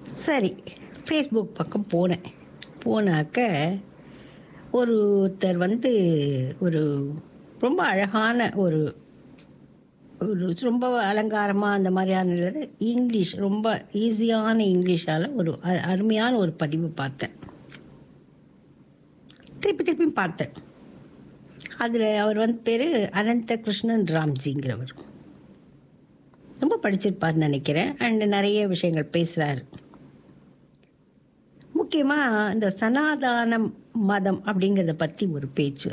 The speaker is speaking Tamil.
சரி, ஃபேஸ்புக் பக்கம் போனேன். போனாக்க ஒருத்தர் ஒரு ரொம்ப அழகான ஒரு ஒரு ரொம்ப அலங்காரமாக அந்த மாதிரியானது இங்கிலீஷ் ரொம்ப ஈஸியான இங்கிலீஷால் ஒரு அருமையான ஒரு பதிவு பார்த்தேன். திருப்பி பார்த்தேன். அதில் அவர் பேர் அனந்த கிருஷ்ணன் ராம்ஜிங்கிறவர். ரொம்ப படிச்சிருப்பார்னு நினைக்கிறேன். அண்டு நிறைய விஷயங்கள் பேசுகிறாரு. முக்கியமாக இந்த சனாதன மதம் அப்படிங்கிறத பற்றி ஒரு பேச்சு